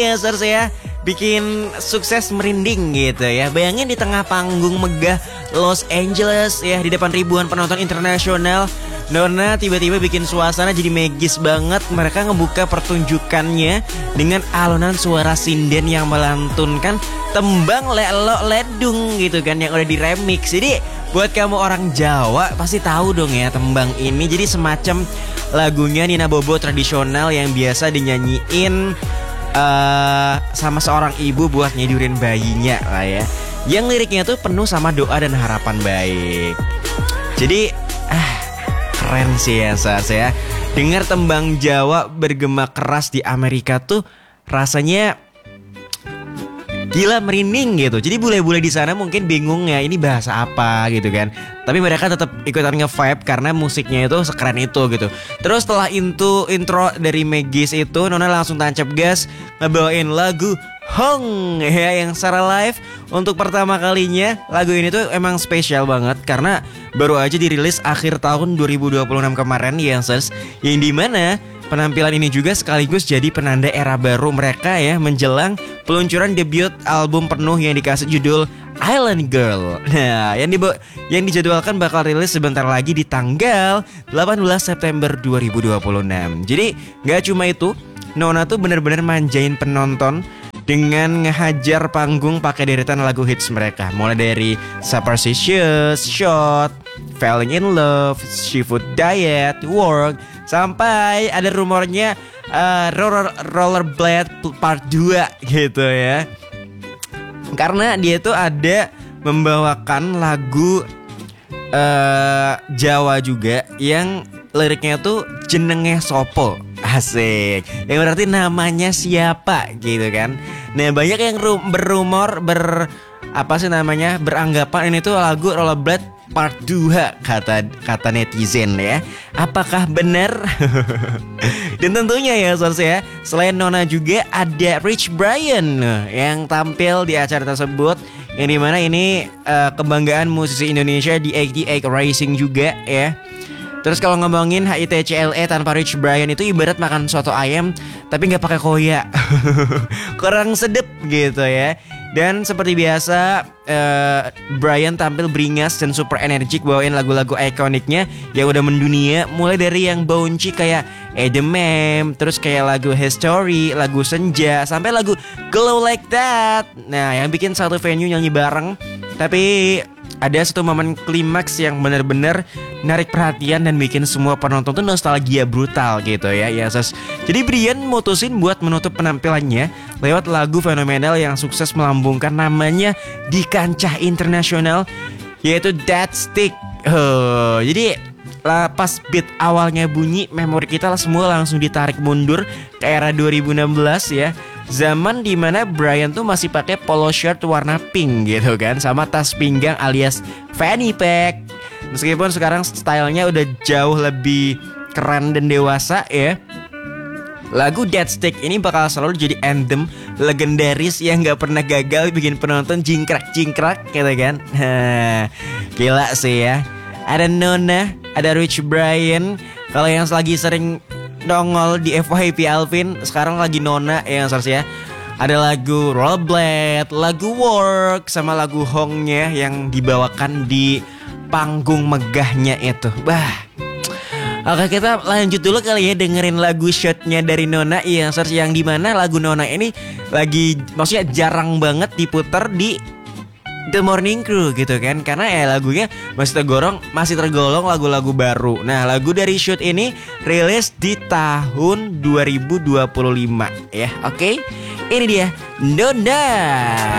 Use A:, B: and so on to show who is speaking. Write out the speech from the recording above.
A: Ya Sars ya, bikin sukses merinding gitu ya. Bayangin di tengah panggung megah Los Angeles ya, di depan ribuan penonton internasional, Nona tiba-tiba bikin suasana jadi magis banget. Mereka ngebuka pertunjukannya dengan alunan suara sinden yang melantunkan tembang Lelo Ledung gitu kan, yang udah di remix. Jadi buat kamu orang Jawa pasti tahu dong ya tembang ini. Jadi semacam lagunya Nina Bobo tradisional yang biasa dinyanyiin sama seorang ibu buat nyedurin bayinya lah ya. Yang liriknya tuh penuh sama doa dan harapan baik. Jadi keren sih ya Sars ya. Dengar tembang Jawa bergema keras di Amerika tuh rasanya gila, merinding gitu. Jadi bule-bule di sana mungkin bingung ya ini bahasa apa gitu kan. Tapi mereka tetap ikutan nge-vibe karena musiknya itu sekeren itu gitu. Terus setelah intro dari Megis itu, Nona langsung tancap gas ngebawain lagu Hong ya, yang secara live untuk pertama kalinya. Lagu ini tuh emang spesial banget karena baru aja dirilis akhir tahun 2026 kemarin ya, yang dimana penampilan ini juga sekaligus jadi penanda era baru mereka ya, menjelang peluncuran debut album penuh yang dikasih judul Island Girl. Nah, yang dijadwalkan bakal rilis sebentar lagi di tanggal 18 September 2026. Jadi gak cuma itu, Nona tuh bener-bener manjain penonton dengan ngehajar panggung pakai deretan lagu hits mereka. Mulai dari Superstitious, Shot, Falling in Love, Seafood Diet, Work, sampai ada rumornya Rollerblade Part 2 gitu ya. Karena dia tuh ada membawakan lagu Jawa juga yang liriknya tuh jenenge sopo. Asik. Yang berarti namanya siapa gitu kan. Nah, banyak yang beranggapan ini tuh lagu Rollerblade Part 2 kata netizen ya. Apakah benar? Dan tentunya ya Sars ya, selain Nona juga ada Rich Brian yang tampil di acara tersebut, yang dimana ini kebanggaan musisi Indonesia di 88 Racing juga ya. Terus kalau ngomongin HITCLE tanpa Rich Brian itu ibarat makan soto ayam tapi nggak pakai koya. Kurang sedep gitu ya. Dan seperti biasa Brian tampil beringas dan super energik bawain lagu-lagu ikoniknya yang udah mendunia, mulai dari yang bouncy kayak Edemem, terus kayak lagu History, lagu Senja, sampai lagu Glow Like That. Nah, yang bikin satu venue nyanyi bareng. Tapi ada satu momen klimaks yang benar-benar narik perhatian dan bikin semua penonton tuh nostalgia brutal gitu ya. Jadi Brian mutusin buat menutup penampilannya lewat lagu fenomenal yang sukses melambungkan namanya di kancah internasional, yaitu That Stick. Jadi pas beat awalnya bunyi, memori kita semua langsung ditarik mundur ke era 2016 ya. Zaman dimana Brian tuh masih pakai polo shirt warna pink gitu kan, sama tas pinggang alias fanny pack. Meskipun sekarang stylenya udah jauh lebih keren dan dewasa ya, lagu That Stick ini bakal selalu jadi anthem legendaris yang gak pernah gagal bikin penonton jingkrak-jingkrak gitu kan. Gila sih ya. Ada Nona, ada Rich Brian. Kalau yang lagi sering nongol di FYP Alvin, sekarang lagi Nona yang seharusnya. Ada lagu Rollerblade, lagu Work, sama lagu Hongnya yang dibawakan di panggung megahnya itu. Oke, kita lanjut dulu kali ya, dengerin lagu Shotnya dari Nona yang dimana lagu Nona ini lagi maksudnya jarang banget diputar di The Morning Crew gitu kan, karena ya lagunya masih tergolong lagu-lagu baru. Nah, lagu dari Shoot ini rilis di tahun 2025 ya. Oke, ini dia Nona.